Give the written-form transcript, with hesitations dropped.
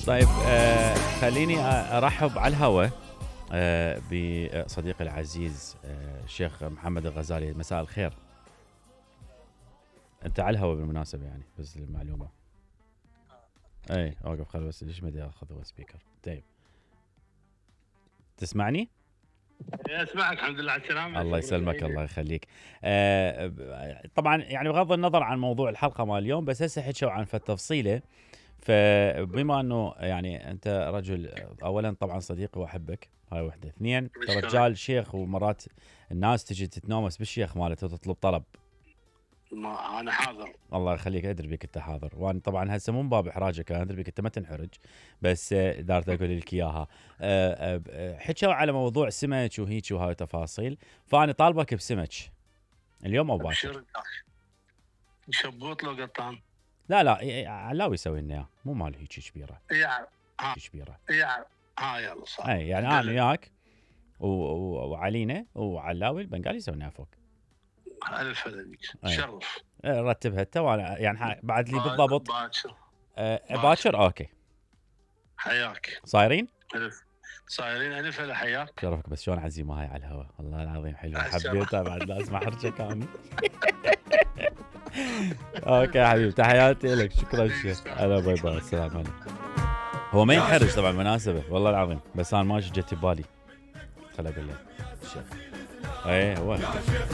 طيب خليني ارحب على الهواء بصديقي العزيز الشيخ محمد الغزالي. مساء الخير. انت على الهواء بالمناسبه، يعني بس للمعلومه. اي اوقف، خل بس ليش ما ادري اخذ هو سبيكر. طيب تسمعني؟ اسمعك، الحمد لله على السلامه. الله يسلمك، الله يخليك. طبعا يعني بغض النظر عن موضوع الحلقه مال اليوم، بس هسه حكوا عن تفصيله. فبما انه يعني انت رجل، اولا طبعا صديقي واحبك، هاي وحده. اثنين، انت رجال شيخ، ومرات الناس تجي تتنومس بالشيخ مالته وتطلب طلب. ما انا حاضر. الله يخليك، ادري بك انت حاضر، وانا طبعا هسه مو من باب احراجك، انا ادري بك انت ما تنحرج، بس دارت اقول لك اياها. حكوا على موضوع سمك وهيك وهاي تفاصيل، فانا طالبك بسمك اليوم او باكر. شبوط لو قطان. لا علاوي يسوي لنا اياه، مو مال هيك كبيره. كبيره. يلا صار. اي يعني انا وياك وعلينا وعلاوي البنغالي يسوي لنا فوق. الف هذيك شرف. رتبها انت، وانا يعني بعد لي بالضبط. باكر. اوكي. حياك. صايرين الف هلا، حياك. شرفك. بس شلون عزيمه هاي على الهواء، والله العظيم حلوه، حبيتها بعد لازم احرجك انا. اوكي حبيبي، تحياتي لك، شكرا شيخ. هلا باي باي، السلام عليكم. هو ما ينحرج طبعا مناسبه، والله العظيم، بس انا ما جت ببالي. خل اقول لك الشيخ. اي هو